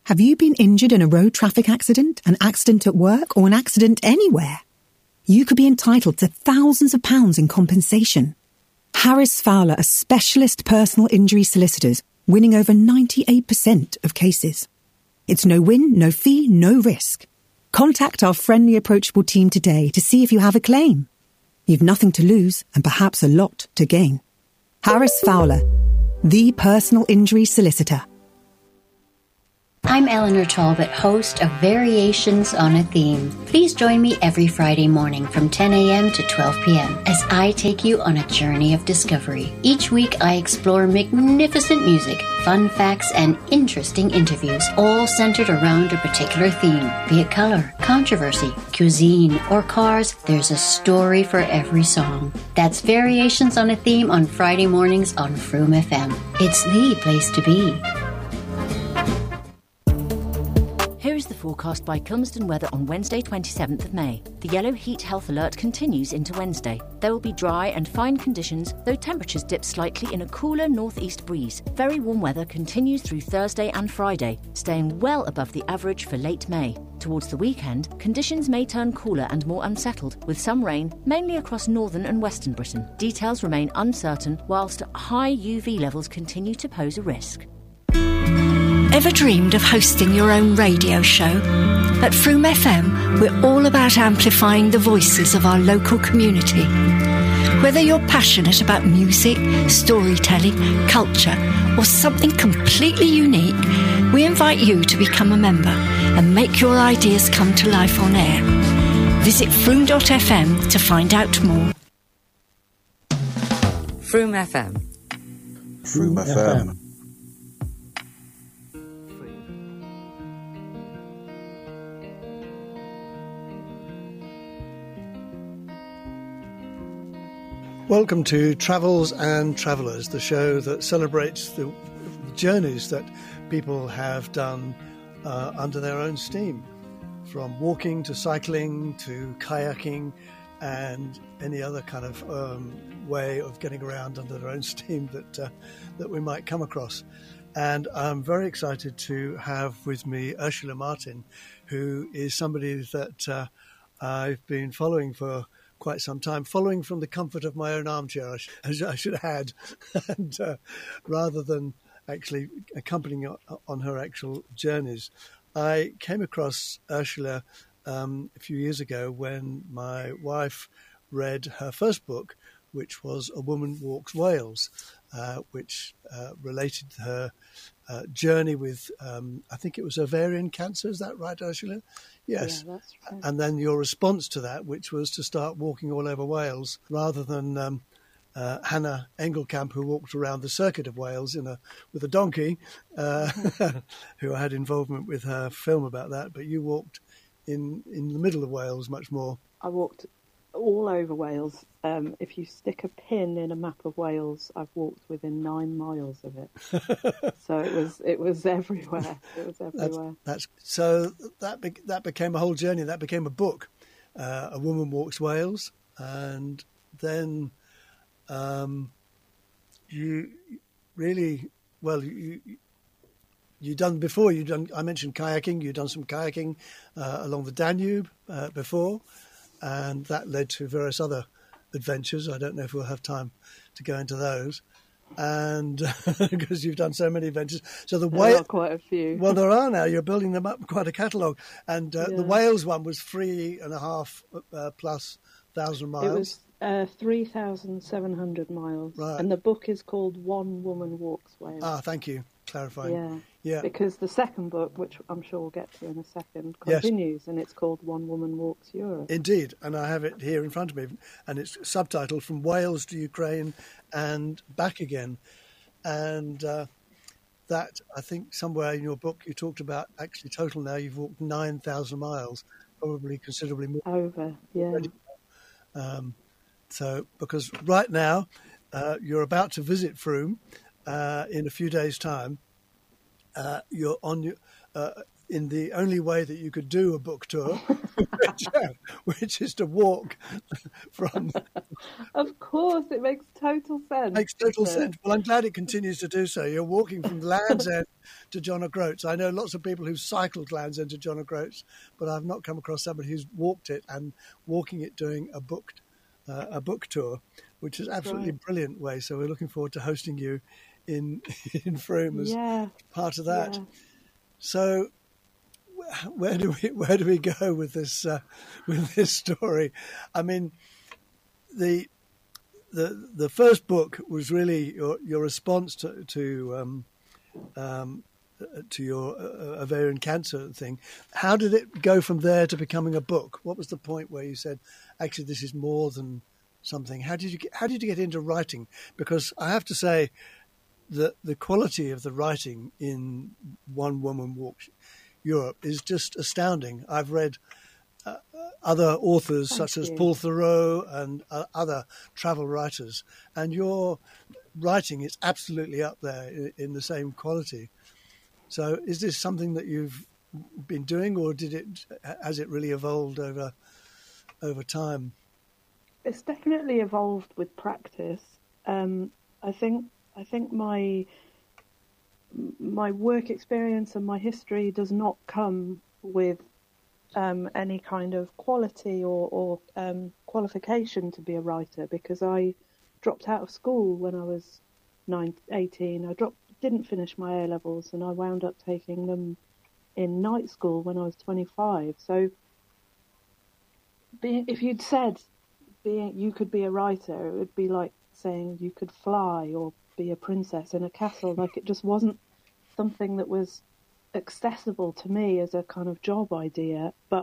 Have you been injured in a road traffic accident, an accident at work, or an accident anywhere? You could be entitled to thousands of pounds in compensation. Harris Fowler are specialist personal injury solicitors, winning over 98% of cases. It's no win, no fee, no risk. Contact our friendly, approachable team today to see if you have a claim. You've nothing to lose and perhaps a lot to gain. Harris Fowler, the personal injury solicitor. I'm Eleanor Talbot, host of Variations on a Theme. Please join me every Friday morning from 10 a.m. to 12 p.m. as I take you on a journey of discovery. Each week I explore magnificent music, fun facts, and interesting interviews, all centered around a particular theme. Be it color, controversy, cuisine, or cars, there's a story for every song. That's Variations on a Theme on Friday mornings on Froome FM. It's the place to be. Here is the forecast by Kilmston Weather on Wednesday 27th of May. The yellow heat health alert continues into Wednesday. There will be dry and fine conditions, though temperatures dip slightly in a cooler northeast breeze. Very warm weather continues through Thursday and Friday, staying well above the average for late May. Towards the weekend, conditions may turn cooler and more unsettled, with some rain, mainly across northern and western Britain. Details remain uncertain, whilst high UV levels continue to pose a risk. Ever dreamed of hosting your own radio show? At Froome FM, we're all about amplifying the voices of our local community. Whether you're passionate about music, storytelling, culture, or something completely unique, we invite you to become a member and make your ideas come to life on air. Visit Froome.fm to find out more. Froome FM. Froome FM. Welcome to Travels and Travellers, the show that celebrates the journeys that people have done under their own steam, from walking to cycling to kayaking and any other kind of way of getting around under their own steam that we might come across. And I'm very excited to have with me Ursula Martin, who is somebody that I've been following for quite some time, following from the comfort of my own armchair, as I should add, and rather than actually accompanying on her actual journeys. I came across Ursula a few years ago when my wife read her first book, which was A Woman Walks Wales, which related her journey with, I think it was ovarian cancer. Is that right, Ursula? Yes. Yeah, that's right. And then your response to that, which was to start walking all over Wales rather than Hannah Engelkamp, who walked around the circuit of Wales with a donkey, who had involvement with her film about that. But you walked in the middle of Wales much more. I walked all over Wales. If you stick a pin in a map of Wales, I've walked within 9 miles of it. So it was everywhere. It was everywhere. So that became a whole journey. That became a book. A Woman Walks Wales, and then you really you've done before. I mentioned kayaking. You've done some kayaking along the Danube before. And that led to various other adventures. I don't know if we'll have time to go into those. And because you've done so many adventures. So there are quite a few. Well, there are now. You're building them up, quite a catalogue. And the Wales one was 3.5 plus thousand miles. It was 3,700 miles. Right. And the book is called One Woman Walks Wales. Ah, thank you. Clarifying. Yeah. Because the second book, which I'm sure we'll get to in a second, continues, and it's called One Woman Walks Europe. Indeed, and I have it here in front of me, and it's subtitled From Wales to Ukraine and Back Again. And that, I think, somewhere in your book you talked about, actually total now, you've walked 9,000 miles, probably considerably more. Over, yeah. So, because right now you're about to visit Froome in a few days' time. You're on in the only way that you could do a book tour, which is to walk from... Of course, it makes total sense. Makes total sense. Well, I'm glad it continues to do so. You're walking from Land's End to John O'Groats. I know lots of people who've cycled Land's End to John O'Groats, but I've not come across somebody who's walked it and walking it doing a book tour, which is absolutely brilliant way. So we're looking forward to hosting you in Frome as part of that. Yeah. So where do we go with this story? I mean, the first book was really your response to your ovarian cancer thing. How did it go from there to becoming a book? What was the point where you said, actually, this is more than something? How did you get into writing? Because I have to say that the quality of the writing in One Woman Walks Europe is just astounding. I've read other authors such as Paul Theroux and other travel writers, and your writing is absolutely up there in the same quality. So is this something that you've been doing, or has it really evolved over time? It's definitely evolved with practice. I think my work experience and my history does not come with any kind of quality or qualification to be a writer, because I dropped out of school when I was 18. I didn't finish my A-levels, and I wound up taking them in night school when I was 25. So if you'd said you could be a writer, it would be like saying you could fly or be a princess in a castle. Like, it just wasn't something that was accessible to me as a kind of job idea. But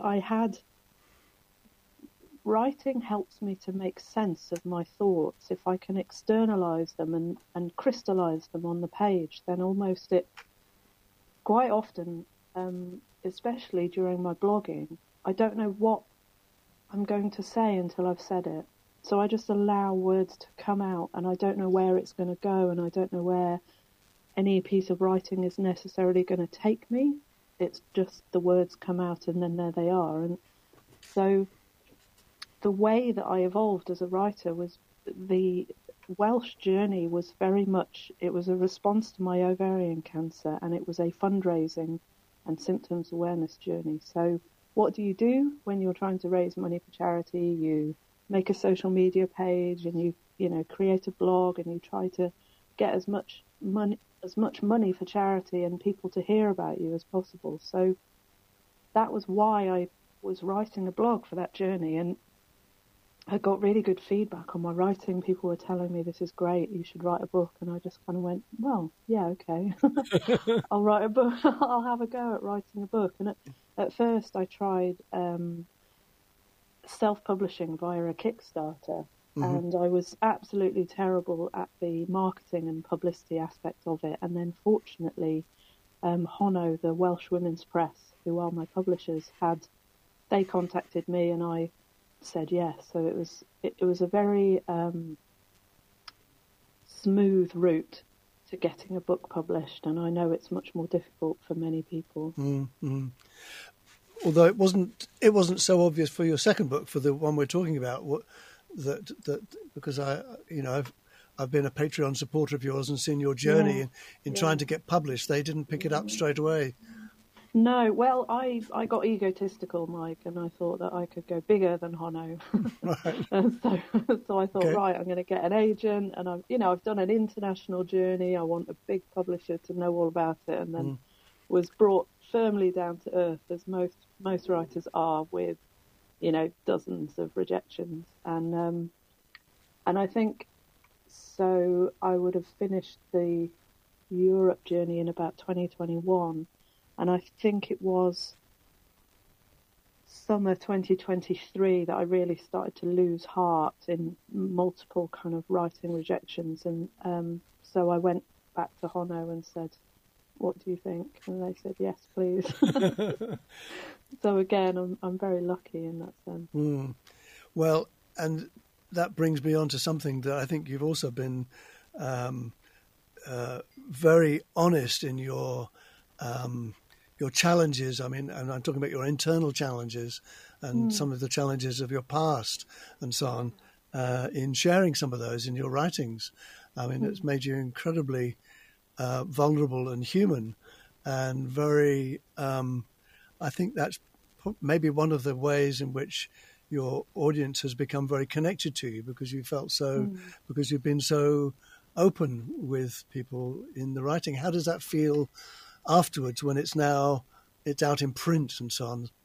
writing helps me to make sense of my thoughts. If I can externalize them and crystallize them on the page, then almost quite often, especially during my blogging, I don't know what I'm going to say until I've said it. So I just allow words to come out, and I don't know where it's going to go, and I don't know where any piece of writing is necessarily going to take me. It's just the words come out, and then there they are. And so the way that I evolved as a writer was the Welsh journey was very much, it was a response to my ovarian cancer, and it was a fundraising and symptoms awareness journey. So what do you do when you're trying to raise money for charity? You make a social media page, and you create a blog, and you try to get as much money for charity and people to hear about you as possible. So that was why I was writing a blog for that journey, and I got really good feedback on my writing. People were telling me, this is great, you should write a book. And I just kind of went, well, yeah, okay. I'll write a book. I'll have a go at writing a book. And at first I tried self-publishing via a Kickstarter. Mm-hmm. And I was absolutely terrible at the marketing and publicity aspect of it. And then fortunately, Hono, the Welsh Women's Press, who are my publishers, they contacted me, and I said yes. So it was a very smooth route to getting a book published, and I know it's much more difficult for many people. Mm-hmm. Although it wasn't so obvious for your second book, for the one we're talking about, that because I've been a Patreon supporter of yours and seen your journey in trying to get published. They didn't pick it up straight away. No, well, I got egotistical, Mike, and I thought that I could go bigger than Hono. Right. so I thought, right, I'm going to get an agent, and I've done an international journey. I want a big publisher to know all about it, and then was brought firmly down to earth, as most writers are, with dozens of rejections, and I think so. I would have finished the Europe journey in about 2021. And I think it was summer 2023 that I really started to lose heart in multiple kind of writing rejections. And so I went back to Hono and said, what do you think? And they said, yes, please. So again, I'm very lucky in that sense. Mm. Well, and that brings me on to something that I think you've also been very honest in your your challenges. I mean, and I'm talking about your internal challenges and some of the challenges of your past and so on, in sharing some of those in your writings. I mean, it's made you incredibly vulnerable and human, and very, I think that's maybe one of the ways in which your audience has become very connected to you, because you felt so, because you've been so open with people in the writing. How does that feel afterwards when it's out in print and so on?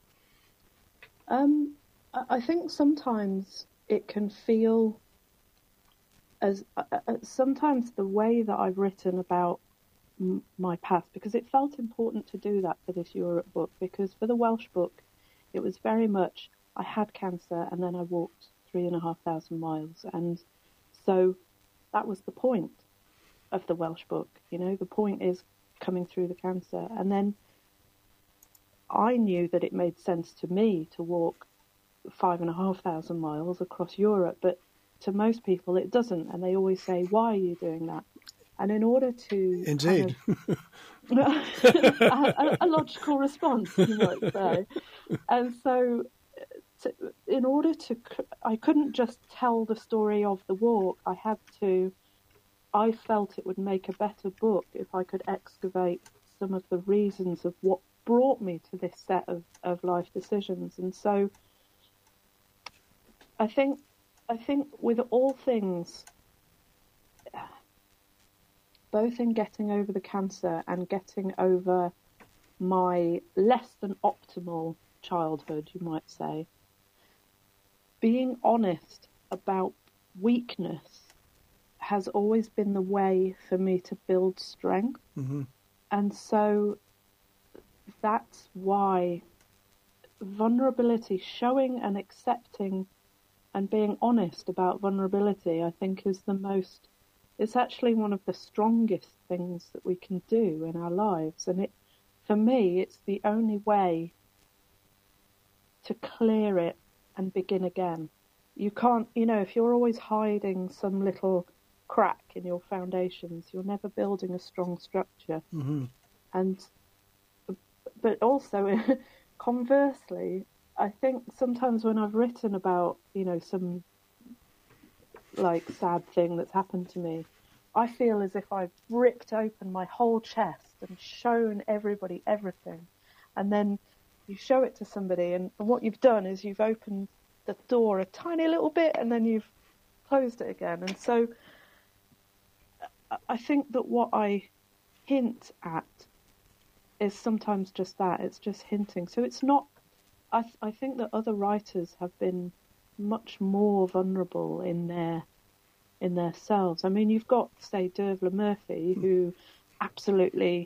I think sometimes it can feel as sometimes the way that I've written about my past, because it felt important to do that for this Europe book, because for the Welsh book it was very much I had cancer and then I walked 3,500 miles, and so that was the point of the Welsh book. You know, the point is coming through the cancer, and then I knew that it made sense to me to walk 5,500 miles across Europe, but to most people it doesn't, and they always say, why are you doing that? And in order to indeed a logical response, you might say. And so in order to, I couldn't just tell the story of the walk. I felt it would make a better book if I could excavate some of the reasons of what brought me to this set of life decisions. And so I think with all things, both in getting over the cancer and getting over my less than optimal childhood, you might say, being honest about weakness has always been the way for me to build strength. And so that's why vulnerability, showing and accepting and being honest about vulnerability, I think is it's actually one of the strongest things that we can do in our lives. And for me, it's the only way to clear it and begin again. You can't, if you're always hiding some little crack in your foundations, you're never building a strong structure. But also, conversely, I think sometimes when I've written about, some sad thing that's happened to me, I feel as if I've ripped open my whole chest and shown everybody everything. And then you show it to somebody, and what you've done is you've opened the door a tiny little bit and then you've closed it again. And so I think that what I hint at is sometimes just that. It's just hinting. So it's not, I think that other writers have been much more vulnerable in their selves. I mean, you've got, say, Dervla Murphy, who absolutely,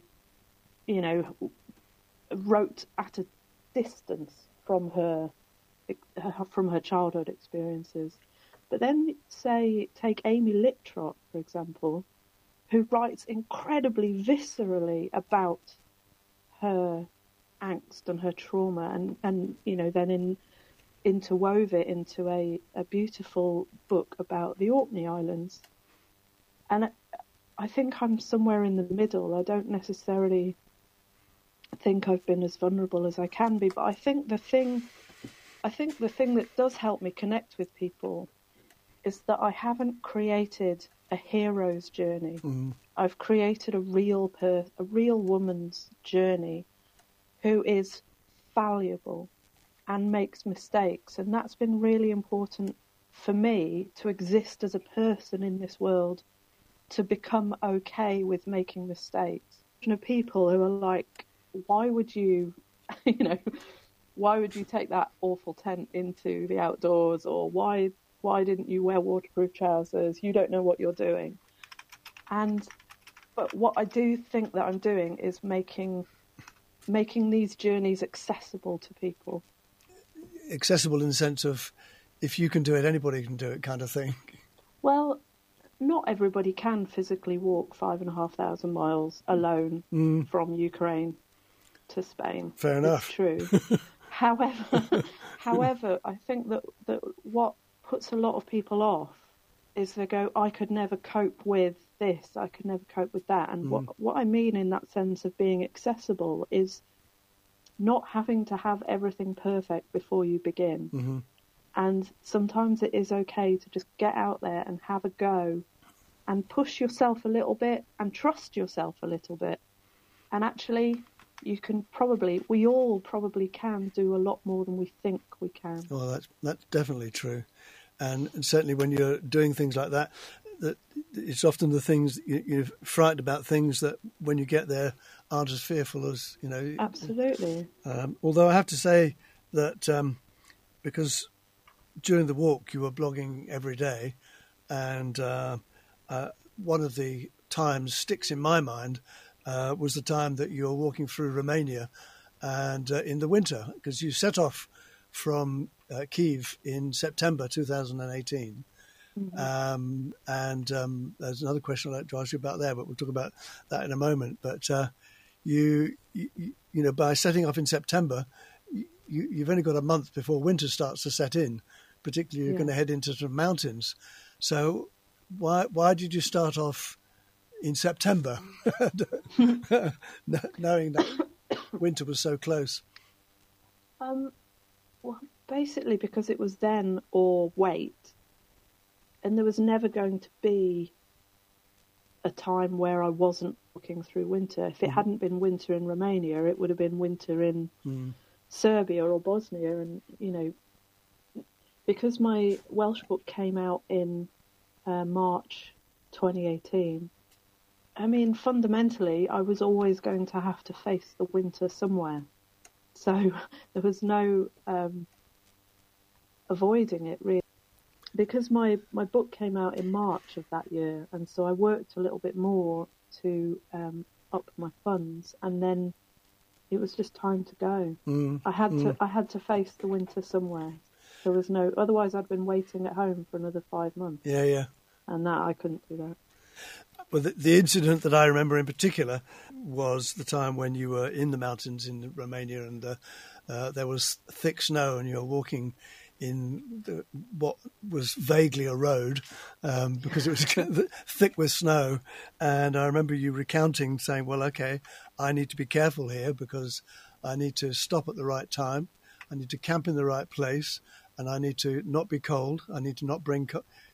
wrote at a distance from her childhood experiences. But then, say, take Amy Littrott, for example, who writes incredibly viscerally about her angst and her trauma, and then interwove it into a beautiful book about the Orkney Islands. And I think I'm somewhere in the middle. I don't necessarily think I've been as vulnerable as I can be, but I think the thing that does help me connect with people is that I haven't created a hero's journey. I've created a real woman's journey who is fallible and makes mistakes, and that's been really important for me to exist as a person in this world, to become okay with making mistakes. People who are like, why would you take that awful tent into the outdoors, or why didn't you wear waterproof trousers? You don't know what you're doing. But what I do think that I'm doing is making these journeys accessible to people. Accessible in the sense of, if you can do it, anybody can do it, kind of thing. Well, not everybody can physically walk 5,500 miles alone from Ukraine to Spain. Fair enough. It's true. However, I think that what puts a lot of people off they go, I could never cope with this, I could never cope with that. And what I mean in that sense of being accessible is not having to have everything perfect before you begin. Mm-hmm. And sometimes it is okay to just get out there and have a go and push yourself a little bit and trust yourself a little bit. And actually, we all probably can do a lot more than we think we can. Well, that's definitely true. And certainly when you're doing things like that, it's often the things you're frightened about, things that when you get there aren't as fearful as, Absolutely. Although I have to say that because during the walk you were blogging every day, and one of the times sticks in my mind was the time that you were walking through Romania, and in the winter, because you set off from Kyiv in September 2018. Mm-hmm. There's another question I'd like to ask you about there, but we'll talk about that in a moment. But you by setting off in September, you've only got a month before winter starts to set in. Particularly, you're going to head into some mountains. So, why did you start off in September, knowing that winter was so close? Well, basically because it was then or wait, and there was never going to be a time where I wasn't walking through winter. If it hadn't been winter in Romania, it would have been winter in Serbia or Bosnia, and because my Welsh book came out in March 2018, I mean, fundamentally, I was always going to have to face the winter somewhere. So there was no avoiding it, really. Because my book came out in March of that year, and so I worked a little bit more to up my funds, and then it was just time to go. I had to face the winter somewhere. There was no, otherwise I'd been waiting at home for another 5 months. Yeah. And that I couldn't do that. Well, the incident that I remember in particular was the time when you were in the mountains in Romania, and there was thick snow, and you were walking in what was vaguely a road because it was thick with snow. And I remember you recounting, saying, well, okay, I need to be careful here because I need to stop at the right time. I need to camp in the right place, and I need to not be cold. I need to not bring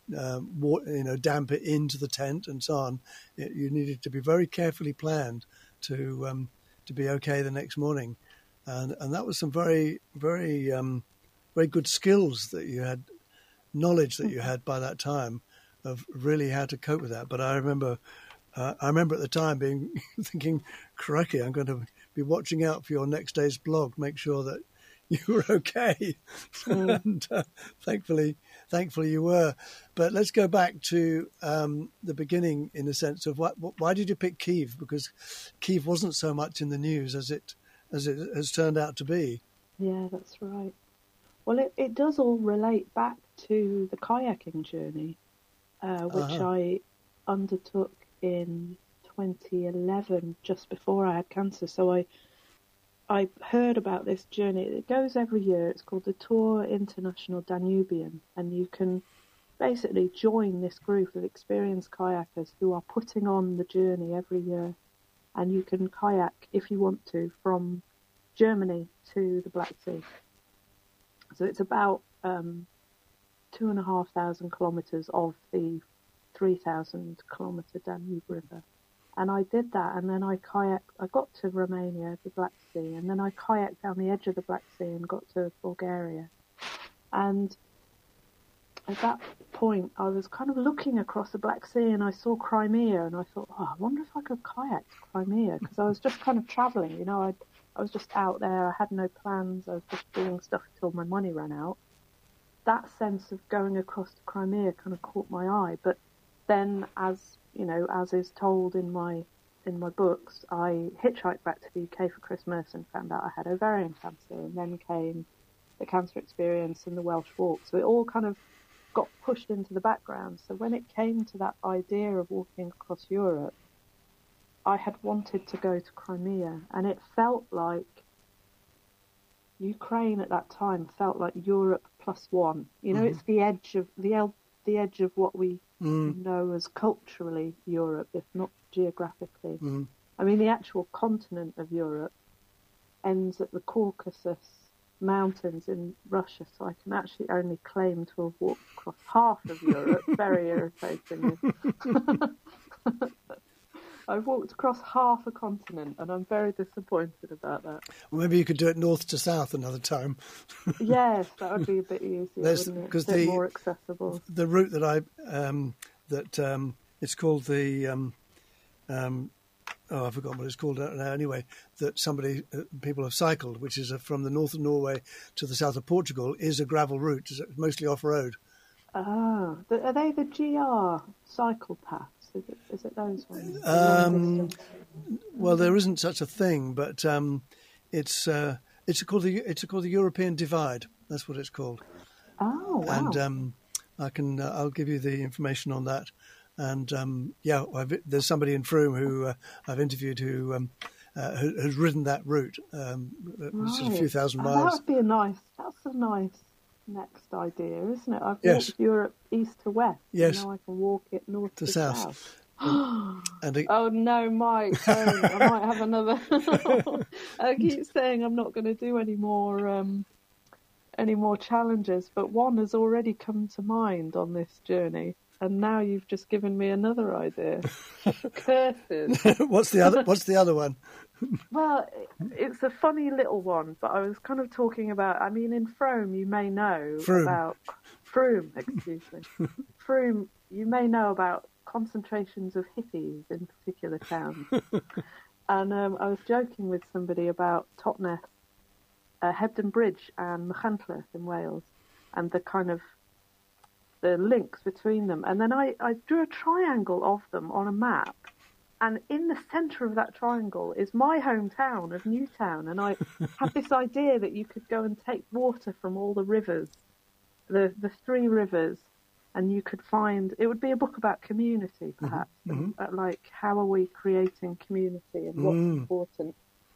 water, damp it into the tent and so on. You needed to be very carefully planned to be okay the next morning. And that was some very, very, very good skills that you had, knowledge that you had by that time of really how to cope with that. But I remember at the time thinking, crikey, I'm going to be watching out for your next day's blog, make sure that you were okay. And thankfully you were. But let's go back to the beginning in the sense of why did you pick Kyiv? Because Kyiv wasn't so much in the news as it has turned out to be. Yeah, that's right. Well, it does all relate back to the kayaking journey, which I undertook in 2011, just before I had cancer. So I heard about this journey. It goes every year. It's called the Tour International Danubian, and you can basically join this group of experienced kayakers who are putting on the journey every year, and you can kayak, if you want to, from Germany to the Black Sea. So it's about 2,500 kilometres of the 3,000 kilometre Danube River. And I did that, and then I got to Romania, the Black Sea, and then I kayaked down the edge of the Black Sea and got to Bulgaria. And at that point, I was kind of looking across the Black Sea, and I saw Crimea, and I thought, I wonder if I could kayak to Crimea, because I was just kind of travelling, I was just out there, I had no plans, I was just doing stuff until my money ran out. That sense of going across to Crimea kind of caught my eye, but then as is told in my books, I hitchhiked back to the UK for Christmas and found out I had ovarian cancer, and then came the cancer experience and the Welsh walk. So it all kind of got pushed into the background. So when it came to that idea of walking across Europe, I had wanted to go to Crimea, and it felt like Ukraine at that time felt like Europe plus one. It's the edge of what we know as culturally Europe, if not geographically. I mean, the actual continent of Europe ends at the Caucasus Mountains in Russia, so I can actually only claim to have walked across half of Europe. Very irritating. I've walked across half a continent, and I'm very disappointed about that. Well, maybe you could do it north to south another time. Yes, that would be a bit easier, wouldn't it? A bit more accessible. The route that it's called the I've forgotten what it's called now. Anyway, that people have cycled, which is from the north of Norway to the south of Portugal, is a gravel route. It's mostly off road. Ah, are they the GR cycle paths? Is it those ones? Well, there isn't such a thing, but it's called the European Divide. That's what it's called. Oh, wow. And I'll give you the information on that. And there's somebody in Frome who I've interviewed who has ridden that route, sort of a few thousand miles. That's a nice next idea, isn't it? I've walked Europe east to west. Yes. And now I can walk it north to south. Oh no, Mike! I might have another. I keep saying I'm not going to do any more challenges, but one has already come to mind on this journey. And now you've just given me another idea. Curses. What's the other one? Well, it's a funny little one, but I was kind of talking about, I mean, in Frome, you may know about... Frome, excuse me. Frome, you may know about concentrations of hippies in particular towns. And I was joking with somebody about Totnes, Hebden Bridge and Machynlleth in Wales, and the kind of the links between them. And then I drew a triangle of them on a map, and in the centre of that triangle is my hometown of Newtown, and I had this idea that you could go and take water from all the rivers, the 3 rivers, and you could find, it would be a book about community perhaps, like how are we creating community and what's important.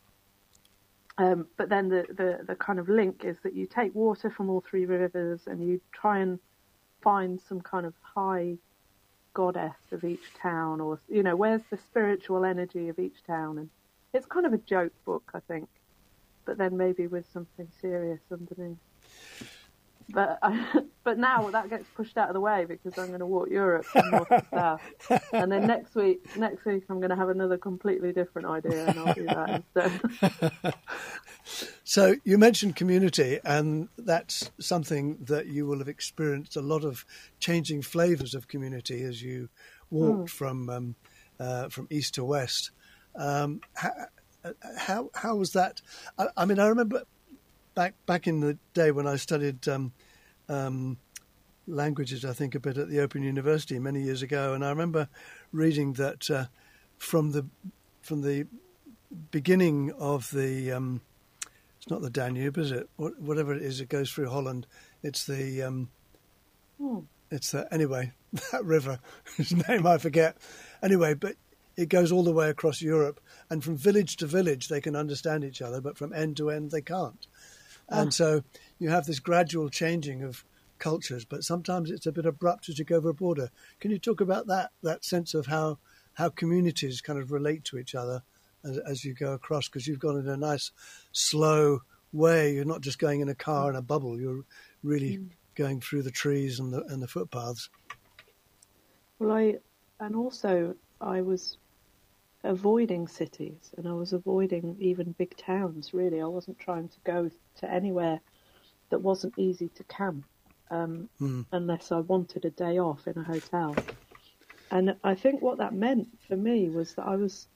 But then the kind of link is that you take water from all 3 rivers and you try and find some kind of high goddess of each town, or where's the spiritual energy of each town. And it's kind of a joke book, I think, but then maybe with something serious underneath. But now that gets pushed out of the way because I'm going to walk Europe from north to south, and then next week I'm going to have another completely different idea, and I'll do that instead. So you mentioned community, and that's something that you will have experienced a lot of changing flavours of community as you walked from east to west. How was that? I mean, I remember back in the day when I studied languages, I think a bit at the Open University many years ago, and I remember reading that from the beginning of the it's not the Danube, is it? Whatever it is, it goes through Holland. It's the anyway, that river, whose name I forget. Anyway, but it goes all the way across Europe, and from village to village they can understand each other, but from end to end they can't. And so you have this gradual changing of cultures, but sometimes it's a bit abrupt as you go over a border. Can you talk about that sense of how communities kind of relate to each other as you go across? Because you've gone in a nice, slow way. You're not just going in a car in a bubble. You're really going through the trees and the footpaths. Well, I was avoiding cities, and I was avoiding even big towns, really. I wasn't trying to go to anywhere that wasn't easy to camp, unless I wanted a day off in a hotel. And I think what that meant for me was that I was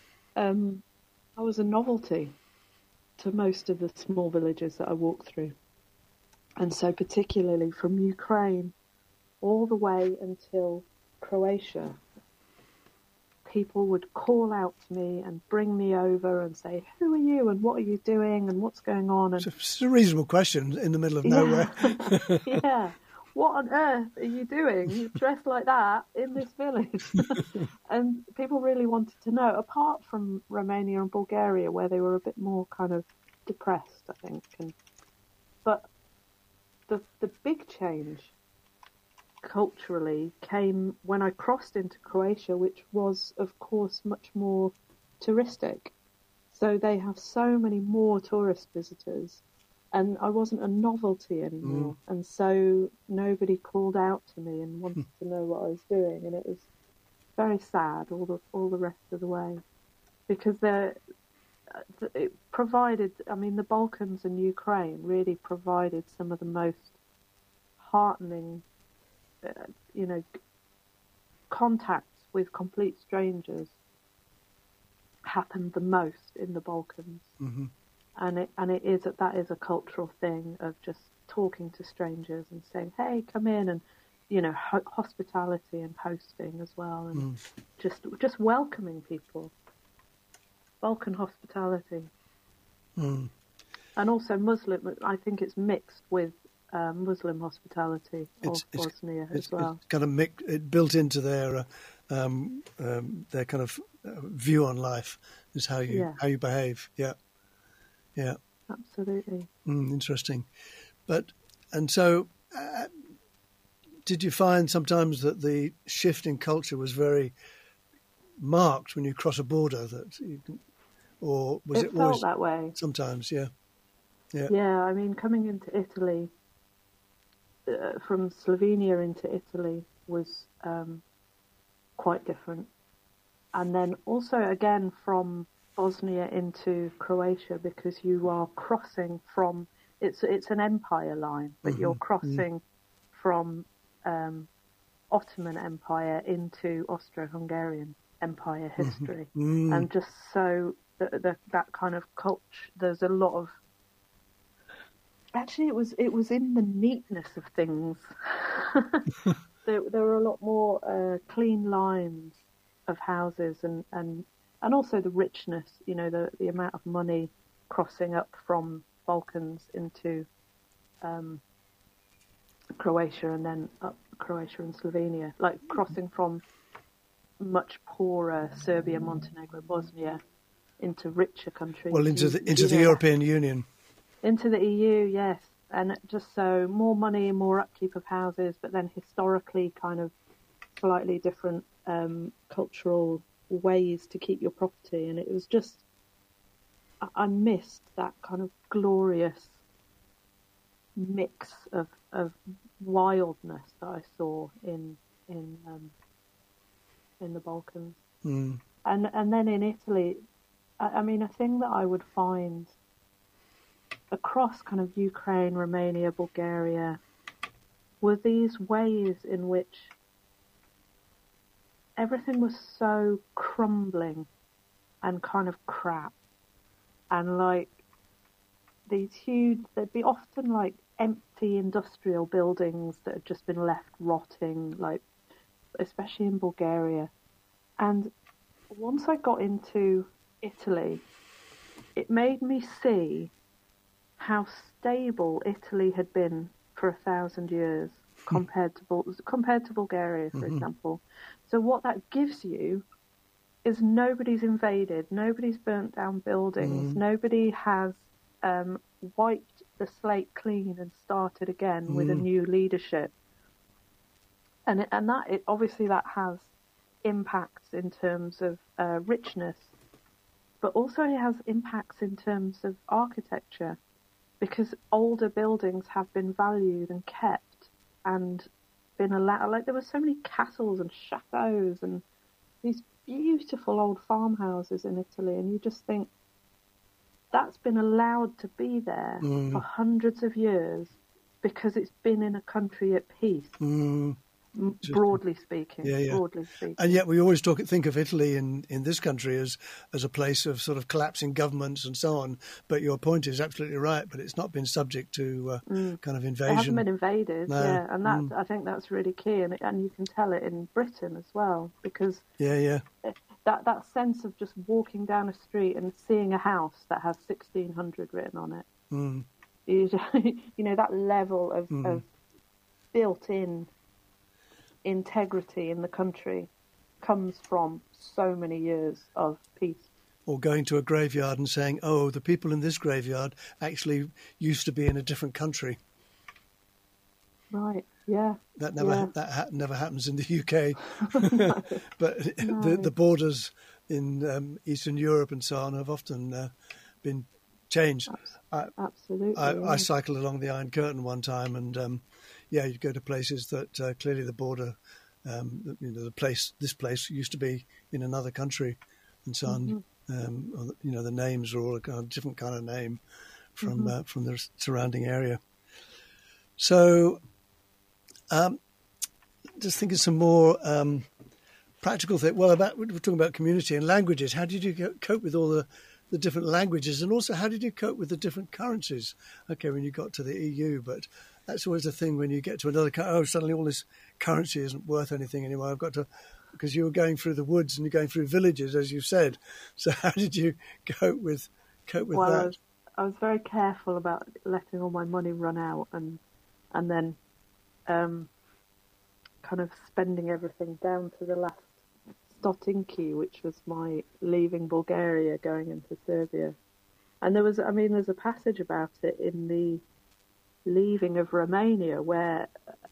a novelty to most of the small villages that I walked through. And so particularly from Ukraine all the way until Croatia, people would call out to me and bring me over and say, "Who are you and what are you doing and what's going on?" And it's a reasonable question in the middle of nowhere. Yeah. What on earth are you doing? You're dressed like that in this village. And people really wanted to know, apart from Romania and Bulgaria, where they were a bit more kind of depressed, I think. But the big change culturally came when I crossed into Croatia, which was, of course, much more touristic. So they have so many more tourist visitors, and I wasn't a novelty anymore. And so nobody called out to me and wanted to know what I was doing, and it was very sad all the rest of the way, because it provided, I mean, the Balkans and Ukraine really provided some of the most heartening, contacts with complete strangers happened the most in the Balkans. And that is a cultural thing of just talking to strangers and saying, hey, come in, and hospitality and hosting as well, and just welcoming people. Balkan hospitality. And also Muslim, I think it's mixed with Muslim hospitality of Bosnia as well. It's kind of it built into their kind of view on life is how you behave. Yeah. Absolutely. Interesting. And so did you find sometimes that the shift in culture was very marked when you cross a border, or was it felt always that way? Sometimes, yeah. I mean, coming into Italy, from Slovenia into Italy was quite different, and then also again from Bosnia into Croatia, because you are crossing from it's an empire line, but you're crossing from Ottoman Empire into Austro-Hungarian Empire history, and just so that kind of culture. There's a lot of actually it was in the neatness of things. there were a lot more clean lines of houses, and also the richness. The amount of money crossing up from Balkans into Croatia, and then up Croatia and Slovenia, like crossing from much poorer Serbia, Montenegro, Bosnia into richer countries. Well, into the European Union. Into the EU, yes. And just so more money, more upkeep of houses, but then historically kind of slightly different cultural ways to keep your property. And it was just, I missed that kind of glorious mix of wildness that I saw in the Balkans. And then in Italy, I mean, a thing that I would find across kind of Ukraine, Romania, Bulgaria, were these ways in which everything was so crumbling and kind of crap, and like these huge, there'd be often like empty industrial buildings that had just been left rotting, like especially in Bulgaria. And once I got into Italy, it made me see how stable Italy had been for 1,000 years compared to Bulgaria, for example. So what that gives you is nobody's invaded, nobody's burnt down buildings, nobody has wiped the slate clean and started again with a new leadership. And obviously that has impacts in terms of richness, but also it has impacts in terms of architecture, because older buildings have been valued and kept and been allowed. Like there were so many castles and chateaus and these beautiful old farmhouses in Italy, and you just think that's been allowed to be there for hundreds of years because it's been in a country at peace. Broadly speaking. And yet we always think of Italy in this country as a place of sort of collapsing governments and so on. But your point is absolutely right. But it's not been subject to kind of invasion. It hasn't been invaded, no. yeah. And that I think that's really key. And you can tell it in Britain as well, because that sense of just walking down a street and seeing a house that has 1600 written on it. That level of built-in integrity in the country comes from so many years of peace. Or going to a graveyard and saying, oh, the people in this graveyard actually used to be in a different country. Right. Yeah. That never happens in the UK. But the borders in Eastern Europe and so on have often been changed. Absolutely. I cycled along the Iron Curtain one time, and you'd go to places that clearly the border, this place used to be in another country, and so on. The names are all a different kind of name from the surrounding area. So, just thinking some more practical thing. Well, we're talking about community and languages. How did you cope with all the different languages, and also how did you cope with the different currencies? Okay, when you got to the EU, but that's always the thing when you get to another country. Suddenly all this currency isn't worth anything anymore. I've got to, because you were going through the woods and you're going through villages, as you said. So how did you cope with that? I was very careful about letting all my money run out and then kind of spending everything down to the last stotinki, which was my leaving Bulgaria going into Serbia. And there's a passage about it in the leaving of Romania where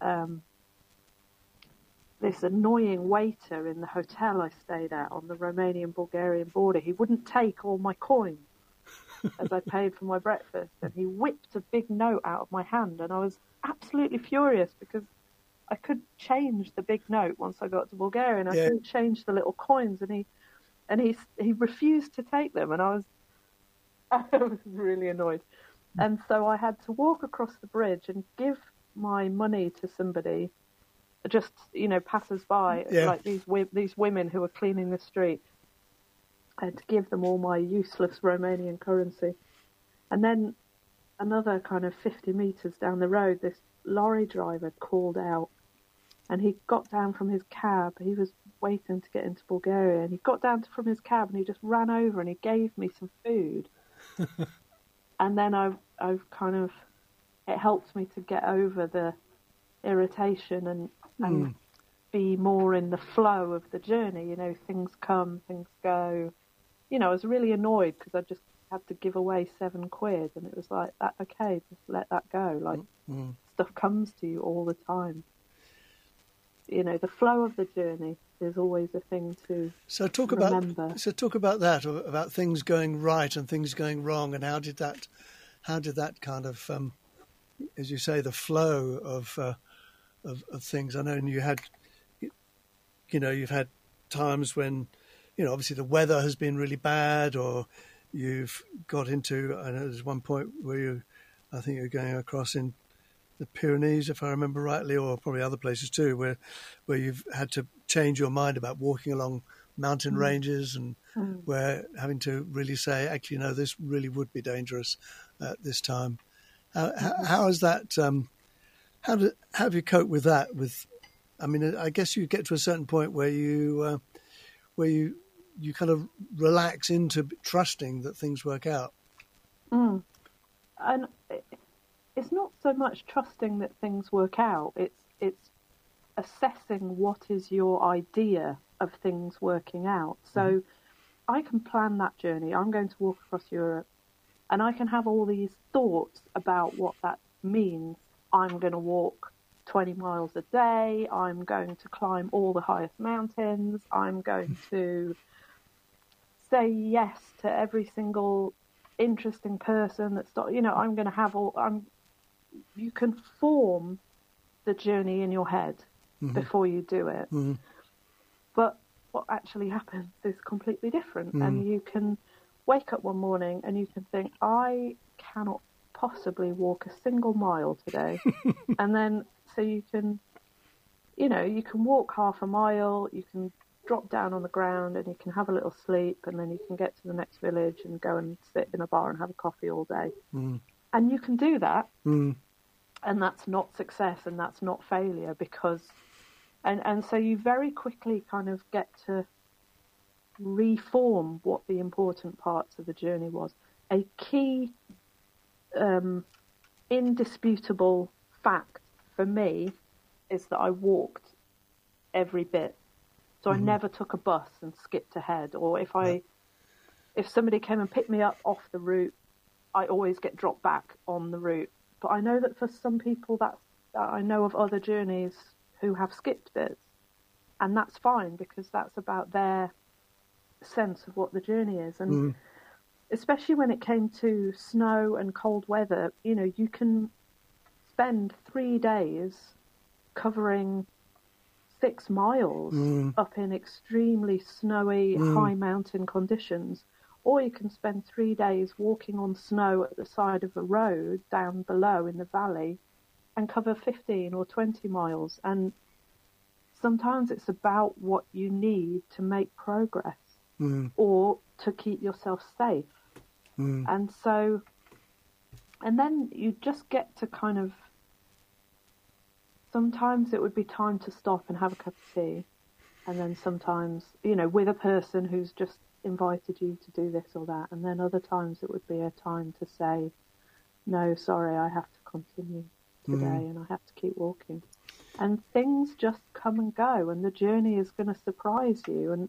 this annoying waiter in the hotel I stayed at on the Romanian-Bulgarian border, he wouldn't take all my coins as I paid for my breakfast, and he whipped a big note out of my hand, and I was absolutely furious because I could change the big note once I got to Bulgaria, and I couldn't change the little coins, and he refused to take them, and I was really annoyed. And so I had to walk across the bridge and give my money to somebody, just passers-by, like these women who were cleaning the street. I had to give them all my useless Romanian currency. And then another kind of 50 metres down the road, this lorry driver called out, and he got down from his cab. He was waiting to get into Bulgaria, and he got down from his cab and he just ran over and he gave me some food. And then I've kind of, it helped me to get over the irritation and be more in the flow of the journey. Things come, things go. I was really annoyed because I just had to give away £7, and it was like, okay, just let that go. Like, stuff comes to you all the time. The flow of the journey is always a thing to remember. So talk about that, about things going right and things going wrong, and how did that kind of, as you say, the flow of things. I know you've had times when, obviously the weather has been really bad, or you've got into, I know there's one point where I think you're going across in the Pyrenees, if I remember rightly, or probably other places too, where you've had to change your mind about walking along mountain ranges, and where having to really say, actually, no, this really would be dangerous at this time. How is that? How have you coped with that? I guess you get to a certain point where you kind of relax into trusting that things work out. And it's not so much trusting that things work out. It's assessing what is your idea of things working out. So I can plan that journey. I'm going to walk across Europe, and I can have all these thoughts about what that means. I'm going to walk 20 miles a day. I'm going to climb all the highest mountains. I'm going to say yes to every single interesting person that's I'm going to have you can form the journey in your head before you do it. But what actually happens is completely different. And you can wake up one morning and you can think, I cannot possibly walk a single mile today. And then, so you can walk half a mile, you can drop down on the ground and you can have a little sleep, and then you can get to the next village and go and sit in a bar and have a coffee all day. And you can do that. And that's not success and that's not failure, because, and so you very quickly kind of get to reform what the important parts of the journey was. A key, indisputable fact for me is that I walked every bit. So I never took a bus and skipped ahead, or if somebody came and picked me up off the route, I always get dropped back on the route. But I know that for some people I know of other journeys who have skipped bits, and that's fine because that's about their sense of what the journey is. And especially when it came to snow and cold weather, you know, you can spend 3 days covering 6 miles up in extremely snowy, high mountain conditions, or you can spend 3 days walking on snow at the side of a road down below in the valley and cover 15 or 20 miles. And sometimes it's about what you need to make progress or to keep yourself safe. And so, and then you just get to kind of, sometimes it would be time to stop and have a cup of tea. And then sometimes, you know, with a person who's just invited you to do this or that. And then other times it would be a time to say, no, sorry, I have to continue today and I have to keep walking. And things just come and go, and the journey is going to surprise you. And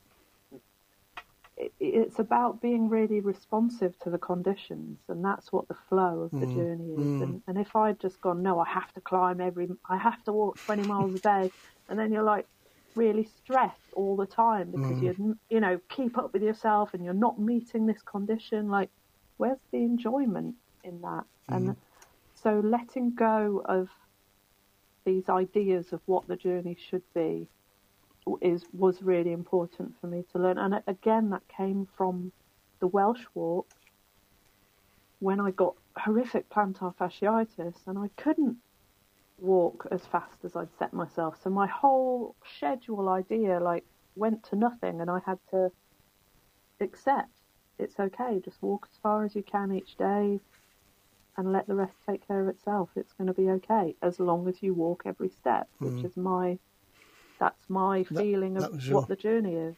it's about being really responsive to the conditions, and that's what the flow of the journey is. And if I'd just gone, no, I have to walk 20 miles a day, and then you're like really stressed all the time because you know, keep up with yourself and you're not meeting this condition, like, where's the enjoyment in that? And so letting go of these ideas of what the journey should be was really important for me to learn. And again, that came from the Welsh walk when I got horrific plantar fasciitis and I couldn't walk as fast as I'd set myself. So my whole schedule idea like went to nothing, and I had to accept it's okay, just walk as far as you can each day and let the rest take care of itself. It's going to be okay as long as you walk every step, which is that's my feeling of what the journey is.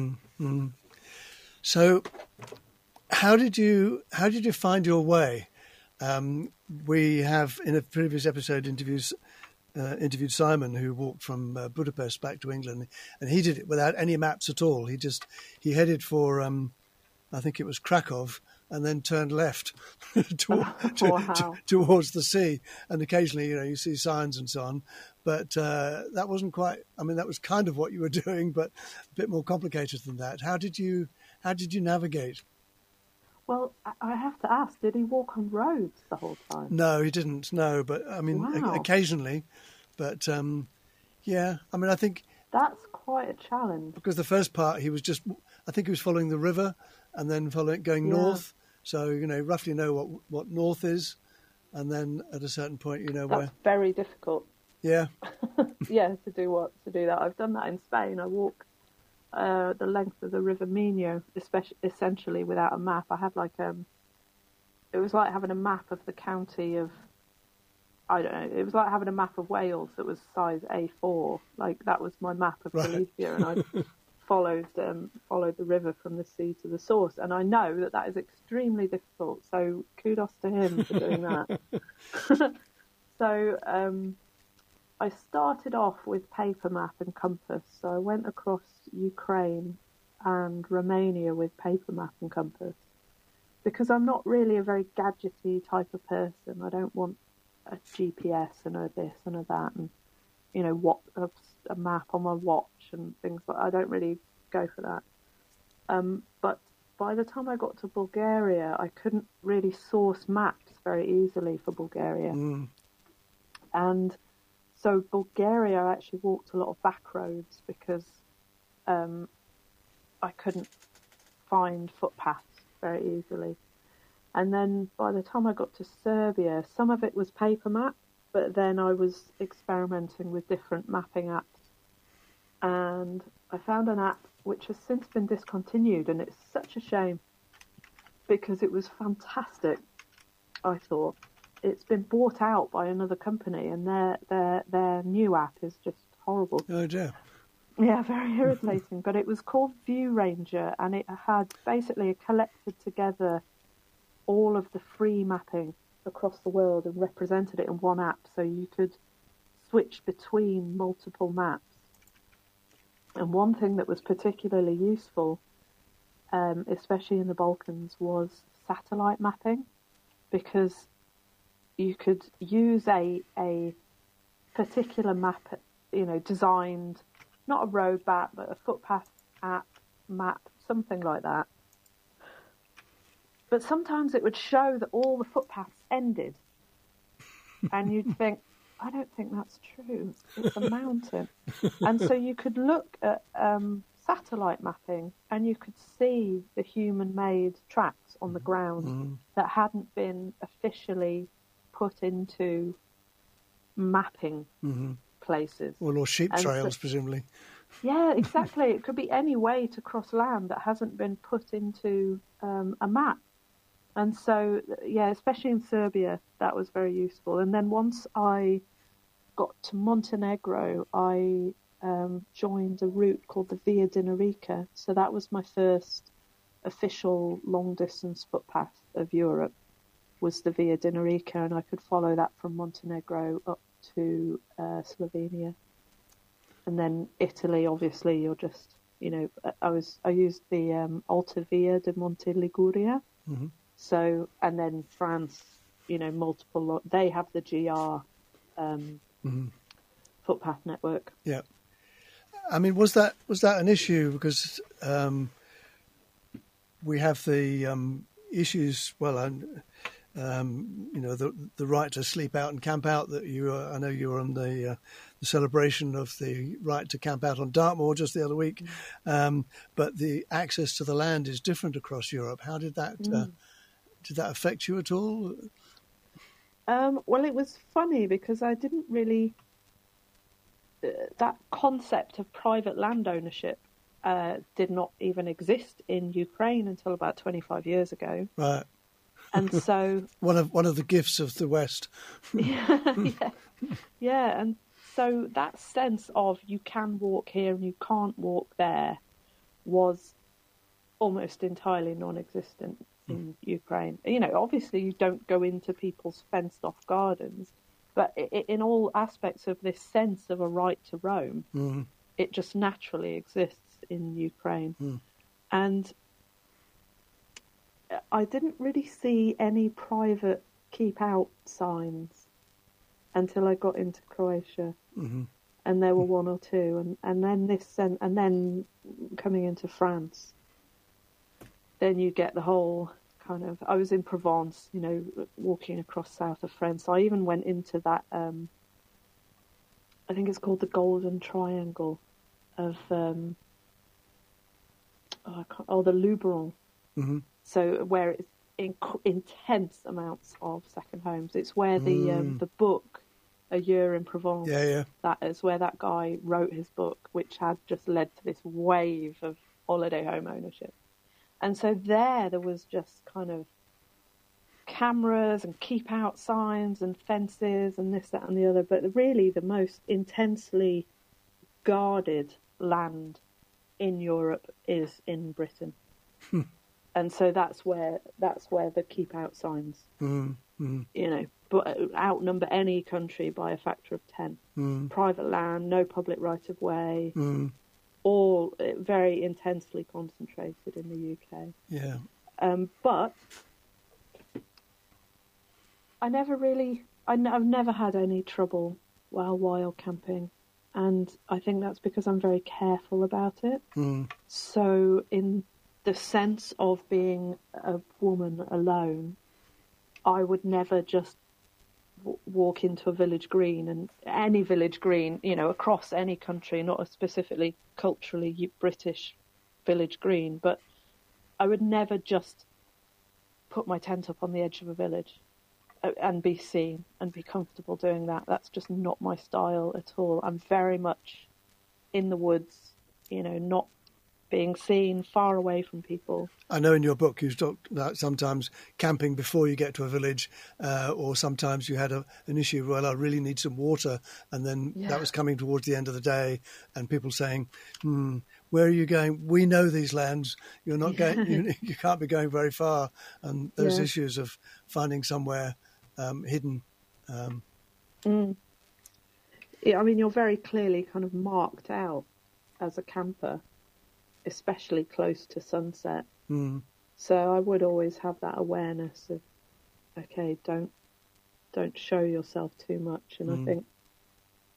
So how did you find your way? We have in a previous episode interviewed Simon, who walked from Budapest back to England, and he did it without any maps at all. He headed for I think it was Krakow, and then turned left towards the sea. And occasionally, you know, you see signs and so on. But that wasn't quite. I mean, that was kind of what you were doing, but a bit more complicated than that. How did you navigate? Well, I have to ask, did he walk on roads the whole time? No, he didn't. No, but I mean, occasionally. But yeah, I mean, I think that's quite a challenge. Because the first part, I think he was following the river and then going north. So, you know, roughly know what north is. And then at a certain point, you know, that's very difficult. Yeah. Yeah, to do that. I've done that in Spain. I walk the length of the River Minho, essentially without a map. I had it was like having a map of the county of, I don't know, it was like having a map of Wales that was size A4. Like, that was my map of Galicia, and I followed the river from the sea to the source. And I know that is extremely difficult, so kudos to him for doing that. So I started off with paper map and compass. So I went across Ukraine and Romania with paper map and compass, because I'm not really a very gadgety type of person. I don't want a GPS and a this and a that, and, you know, what a map on my watch and things like that. I don't really go for that. But by the time I got to Bulgaria, I couldn't really source maps very easily for Bulgaria. And so Bulgaria, I actually walked a lot of back roads because I couldn't find footpaths very easily. And then by the time I got to Serbia, some of it was paper map, but then I was experimenting with different mapping apps. And I found an app which has since been discontinued, and it's such a shame because it was fantastic, I thought. It's been bought out by another company, and their new app is just horrible. Oh dear. Yeah, very irritating. But it was called View Ranger, and it had basically collected together all of the free mapping across the world and represented it in one app, so you could switch between multiple maps. And one thing that was particularly useful, especially in the Balkans, was satellite mapping, because you could use a particular map, designed, not a road map, but a footpath map, something like that. But sometimes it would show that all the footpaths ended. And you'd think, I don't think that's true. It's a mountain. And so you could look at satellite mapping and you could see the human-made tracks on the ground that hadn't been officially put into mapping places. Well, or sheep trails, presumably. Yeah, exactly. It could be any way to cross land that hasn't been put into a map. And so, yeah, especially in Serbia, that was very useful. And then once I got to Montenegro, I joined a route called the Via Dinarica. So that was my first official long-distance footpath of Europe, was the Via Dinarica, and I could follow that from Montenegro up to Slovenia. And then Italy, obviously, you're just, I used the Alta Via de Monte Liguria. Mm-hmm. So, and then France, multiple, they have the GR footpath network. Yeah. I mean, was that an issue? Because we have the issues, the right to sleep out and camp out that I know you were on the celebration of the right to camp out on Dartmoor just the other week. But the access to the land is different across Europe. How did that, did that affect you at all? Well, it was funny because I didn't really, that concept of private land ownership did not even exist in Ukraine until about 25 years ago. Right. And so one of the gifts of the West. Yeah, and so that sense of you can walk here and you can't walk there was almost entirely non-existent in Ukraine. Obviously you don't go into people's fenced-off gardens, but in all aspects of this sense of a right to roam, it just naturally exists in Ukraine. And I didn't really see any private keep out signs until I got into Croatia, and there were one or two, and then coming into France, then you get the whole kind of. I was in Provence, walking across south of France. I even went into that. I think it's called the Golden Triangle of the Luberon. So where it's intense amounts of second homes. It's where the book A Year in Provence. That is where that guy wrote his book, which had just led to this wave of holiday home ownership. And so there was just kind of cameras and keep out signs and fences and this, that, and the other. But really, the most intensely guarded land in Europe is in Britain. And so that's where the keep out signs, but outnumber any country by a factor of 10. Private land, no public right of way, all very intensely concentrated in the UK. Yeah. But I've never had any trouble while wild camping. And I think that's because I'm very careful about it. So in the sense of being a woman alone, I would never just walk into a village green, and any village green, across any country, not a specifically culturally British village green, but I would never just put my tent up on the edge of a village and be seen and be comfortable doing that. That's just not my style at all. I'm very much in the woods, not being seen, far away from people. I know in your book you talked about sometimes camping before you get to a village, or sometimes you had an issue, I really need some water, and then that was coming towards the end of the day, and people saying, where are you going? We know these lands. You're not going. You can't be going very far. And those issues of finding somewhere hidden. Yeah, I mean, you're very clearly kind of marked out as a camper, especially close to sunset. So I would always have that awareness of, okay, don't show yourself too much. And I think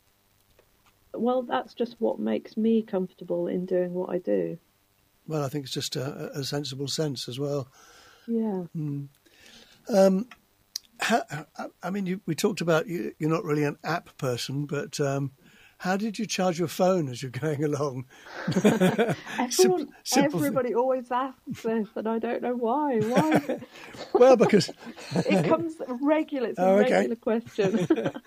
Well, that's just what makes me comfortable in doing what I do. Well, I think it's just a sensible sense as well. Yeah. We talked about you're not really an app person, but how did you charge your phone as you're going along? Everybody always asks this, and I don't know why. Why? Well, because it comes regular. It's a regular question.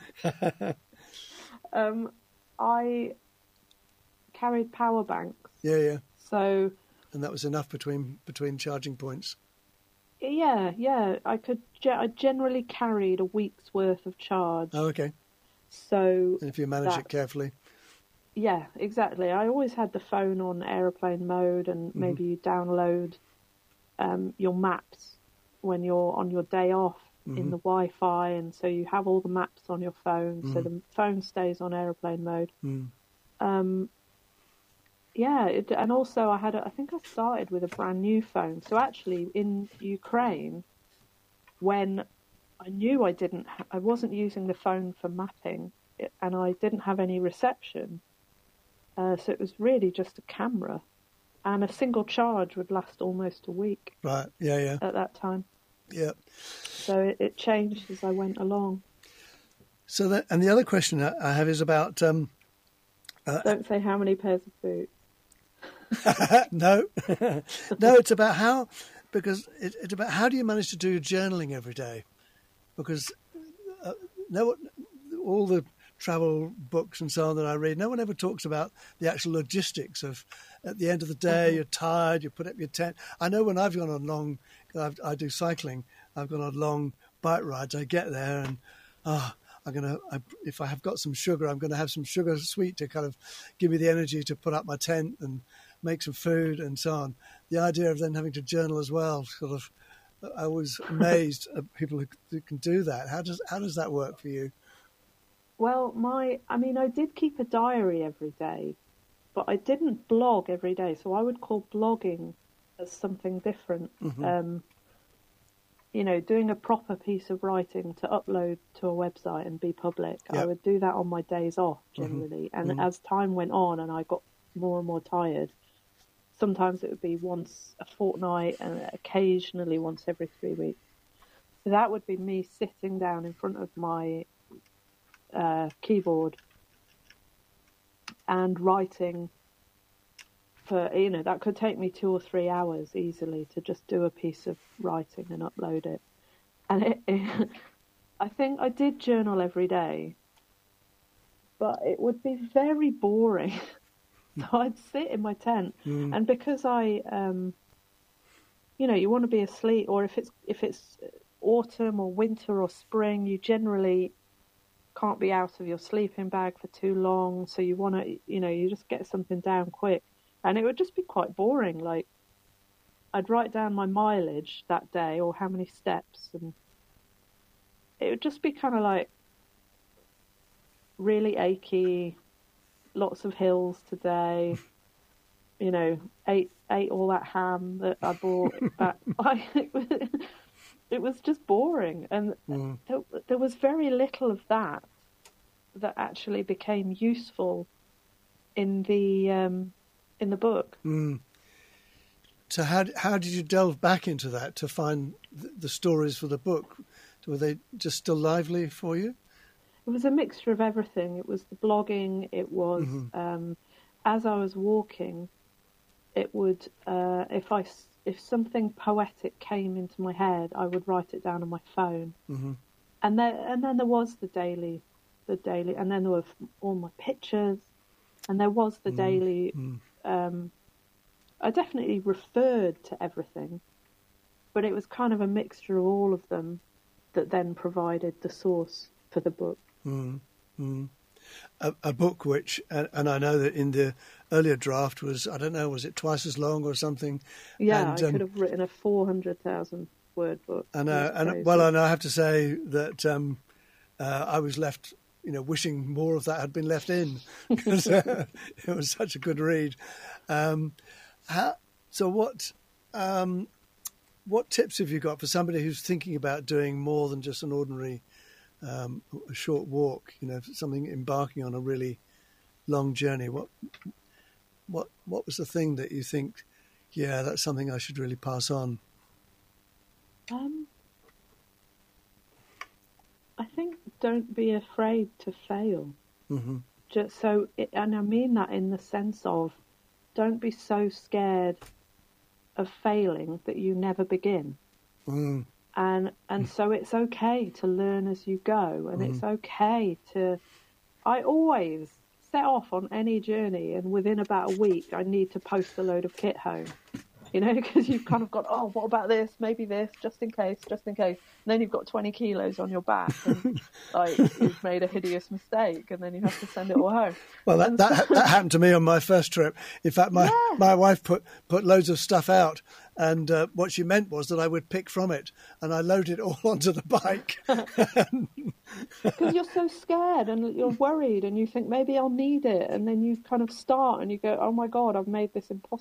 I carried power banks. Yeah. So. And that was enough between charging points. Yeah. I generally carried a week's worth of charge. Oh, okay. So. And if you manage it carefully. Yeah, exactly. I always had the phone on airplane mode, and maybe you download your maps when you're on your day off in the Wi-Fi, and so you have all the maps on your phone, so the phone stays on airplane mode. And also I think I started with a brand new phone. So actually in Ukraine, when I knew I wasn't using the phone for mapping, and I didn't have any reception, so it was really just a camera, and a single charge would last almost a week. Right, yeah. At that time. Yeah. So it changed as I went along. So and the other question I have is about... don't say how many pairs of boots. No, it's about how do you manage to do journaling every day? Because all the travel books and so on that I read, no one ever talks about the actual logistics of, at the end of the day, you're tired, you put up your tent. I know when I've gone on long, I do cycling, I've gone on long bike rides, I get there and, if I have got some sugar, I'm going to have some sugar sweet to kind of give me the energy to put up my tent and make some food and so on. The idea of then having to journal as well, sort of, I was amazed at people who can do that. How does that work for you? Well, I did keep a diary every day, but I didn't blog every day. So I would call blogging as something different. Doing a proper piece of writing to upload to a website and be public. Yep. I would do that on my days off generally. And as time went on and I got more and more tired, sometimes it would be once a fortnight and occasionally once every 3 weeks. So that would be me sitting down in front of my keyboard and writing for, that could take me 2 or 3 hours easily to just do a piece of writing and upload it. And I think I did journal every day, but it would be very boring. So I'd sit in my tent, and because I, you want to be asleep, or if it's autumn or winter or spring, you generally can't be out of your sleeping bag for too long. So you want to, you just get something down quick, and it would just be quite boring. Like I'd write down my mileage that day or how many steps, and it would just be kind of like really achy. Lots of hills today, ate all that ham that I bought back. It was just boring, and there was very little of that actually became useful in the book. So how did you delve back into that to find the stories for the book? Were they just still lively for you? It was a mixture of everything. It was the blogging. It was as I was walking, it would if something poetic came into my head, I would write it down on my phone. And then there was the daily, and then there were all my pictures, and there was the daily. I definitely referred to everything, but it was kind of a mixture of all of them that then provided the source for the book. A book which, and I know that in the earlier draft was it twice as long or something? Yeah, and, I could have written a 400,000 word book. And I have to say that I was left, wishing more of that had been left in because it was such a good read. So what tips have you got for somebody who's thinking about doing more than just an ordinary a short walk, something embarking on a really long journey, what was the thing that you think, yeah, that's something I should really pass on? I think don't be afraid to fail. Mm-hmm. And I mean that in the sense of, don't be so scared of failing that you never begin. Mm. And so it's okay to learn as you go, and it's okay to... I always set off on any journey, and within about a week I need to post a load of kit home, because you've kind of got, oh, what about this, maybe this, just in case, and then you've got 20 kilos on your back, and you've made a hideous mistake, and then you have to send it all home. Well, that happened to me on my first trip. In fact, my wife put loads of stuff out, and what she meant was that I would pick from it, and I loaded it all onto the bike. Because you're so scared and you're worried, and you think maybe I'll need it, and then you kind of start and you go, oh my God, I've made this impossible.